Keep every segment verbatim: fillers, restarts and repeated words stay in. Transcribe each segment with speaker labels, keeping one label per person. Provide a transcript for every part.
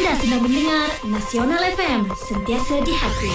Speaker 1: Anda sedang mendengar Nasional F M, sentiasa di hati.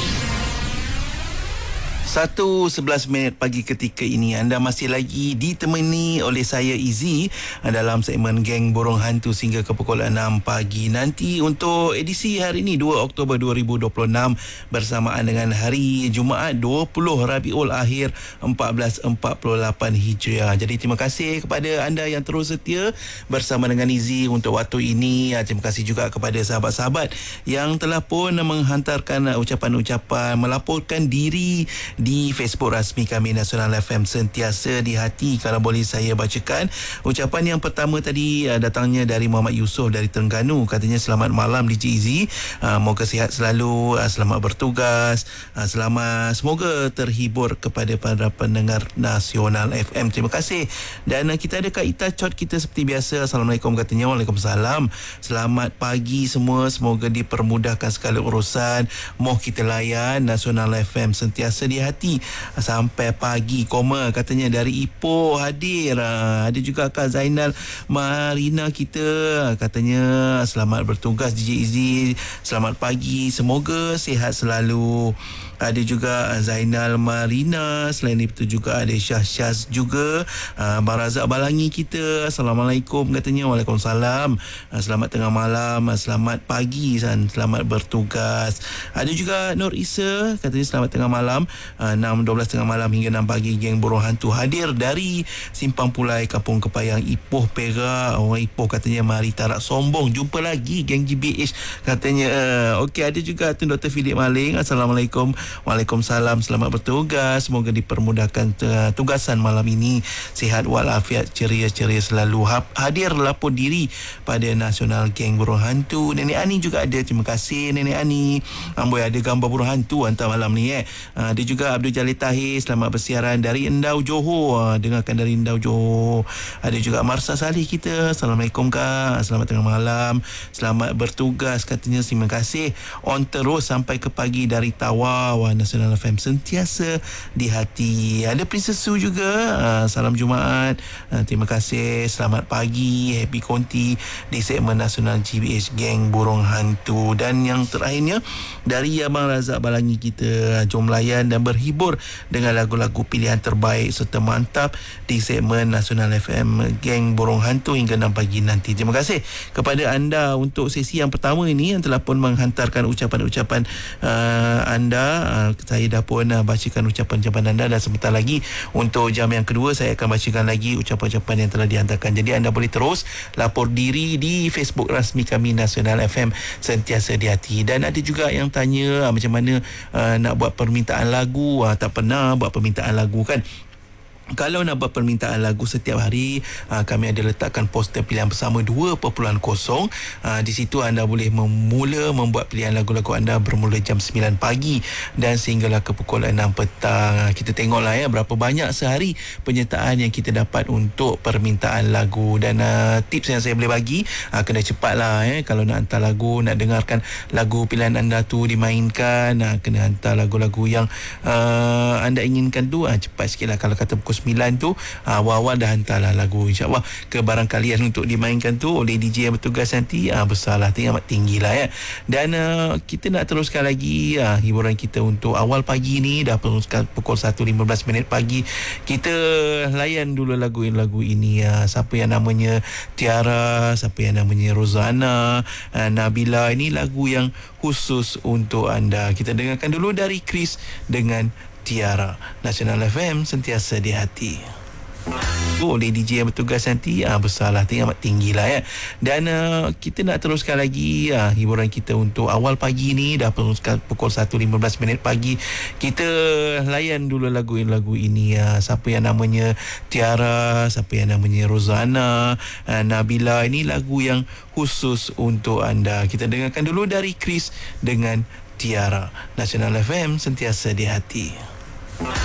Speaker 2: Satu sebelas minit pagi ketika ini anda masih lagi ditemani oleh saya Izzy dalam segmen Geng Borong Hantu sehingga ke pukul enam pagi nanti untuk edisi hari ini dua Oktober dua ribu dua puluh enam bersamaan dengan hari Jumaat dua puluh Rabiul Akhir empat belas empat puluh lapan Hijriah. Jadi terima kasih kepada anda yang terus setia bersama dengan Izzy untuk waktu ini. Terima kasih juga kepada sahabat-sahabat yang telah pun menghantarkan ucapan-ucapan, melaporkan diri di Facebook rasmi kami Nasional F M sentiasa di hati. Kalau boleh saya bacakan ucapan yang pertama tadi, uh, datangnya dari Muhammad Yusof dari Terengganu. Katanya selamat malam D J Izzy, uh, moga sihat selalu, uh, selamat bertugas, uh, selamat, semoga terhibur kepada para pendengar Nasional F M. Terima kasih. Dan uh, kita ada kaitan chat kita seperti biasa. Assalamualaikum katanya. Waalaikumsalam. Selamat pagi semua, semoga dipermudahkan segala urusan. Moh kita layan Nasional F M sentiasa di hati sampai pagi. Koma katanya dari Ipoh hadir. Ada juga Kak Zainal Marina kita, katanya selamat bertugas D J Izzy, selamat pagi, semoga sihat selalu. Ada juga Zainal Marina. Selain itu juga ada Syah Syaz juga. uh, Abang Razak Balangi kita, Assalamualaikum katanya. Waalaikumsalam. uh, Selamat tengah malam, uh, selamat pagi dan selamat bertugas. Ada juga Nur Isa, katanya selamat tengah malam, uh, enam dua belas tengah malam hingga enam pagi Geng Borong Hantu hadir dari Simpang Pulai, Kampung Kepayang, Ipoh, Perak. Orang Ipoh katanya mari tarak sombong, jumpa lagi Geng G B H katanya. uh, Okey, ada juga Tun Doktor Philip Maling. Assalamualaikum. Waalaikumsalam, selamat bertugas, semoga dipermudahkan uh, tugasan malam ini, sihat walafiat, ceria-ceria selalu. Ha- hadir lapor diri pada Nasional Geng Borong Hantu. Nenek Ani juga ada, terima kasih Nenek Ani. Amboi, ada gambar burung hantu hantar malam ni eh. Uh, ada juga Abdul Jalil Tahir, selamat bersiaran dari Endau Johor. Uh, dengarkan dari Endau Johor. Ada juga Marsa Salih kita, Assalamualaikum Kak, selamat tengah malam, selamat bertugas katanya. Terima kasih, on terus sampai ke pagi dari Tawau. Nasional F M sentiasa di hati. Ada Princess Su juga, uh, salam Jumaat, uh, terima kasih, selamat pagi, happy konti di segmen Nasional G B H Geng Borong Hantu. Dan yang terakhirnya dari Abang Razak Balangi kita, jom layan dan berhibur dengan lagu-lagu pilihan terbaik serta mantap di segmen Nasional F M Geng Borong Hantu hingga enam pagi nanti. Terima kasih kepada anda untuk sesi yang pertama ini yang telah pun menghantarkan ucapan-ucapan uh, anda. Uh, saya dah pun uh, bacakan ucapan-ucapan anda, dan sebentar lagi untuk jam yang kedua saya akan bacakan lagi ucapan-ucapan yang telah dihantarkan. Jadi anda boleh terus lapor diri di Facebook rasmi kami Nasional F M sentiasa di hati. Dan ada juga yang tanya uh, macam mana uh, nak buat permintaan lagu. Uh, tak pernah buat permintaan lagu kan. Kalau nak buat permintaan lagu setiap hari, uh, kami ada letakkan poster pilihan bersama dua titik kosong. Uh, di situ anda boleh memula membuat pilihan lagu-lagu anda bermula jam sembilan pagi dan sehinggalah ke pukul enam petang. Uh, kita tengoklah ya berapa banyak sehari penyertaan yang kita dapat untuk permintaan lagu. Dan uh, tips yang saya boleh bagi, uh, kena cepatlah ya. Kalau nak hantar lagu, nak dengarkan lagu pilihan anda tu dimainkan, uh, kena hantar lagu-lagu yang uh, anda inginkan tu, uh, cepat sikit lah. Kalau kata pukul sembilan tu, awal-awal dah hantarlah lagu, insyaAllah ke barang kalian untuk dimainkan tu oleh D J yang bertugas nanti. ah, Besarlah, tinggi amat tinggi lah ya. Dan uh, kita nak teruskan lagi uh, hiburan kita untuk awal pagi ni. Dah teruskan pukul satu lima belas minit pagi. Kita layan dulu lagu-lagu ini. uh, Siapa yang namanya Tiara, siapa yang namanya Rozana, uh, Nabila. Ini lagu yang khusus untuk anda. Kita dengarkan dulu dari Chris dengan Tiara. Nasional F M sentiasa di hati. Oleh D J yang bertugas nanti, ah, besarlah, tinggi amat tinggi lah ya. Dan uh, kita nak teruskan lagi uh, hiburan kita untuk awal pagi ni. Dah teruskan pukul satu lima belas minit pagi. Kita layan dulu lagu-lagu ini. uh, Siapa yang namanya Tiara, siapa yang namanya Rozana, uh, Nabila. Ini lagu yang khusus untuk anda. Kita dengarkan dulu dari Chris dengan Tiara. Nasional F M sentiasa di hati.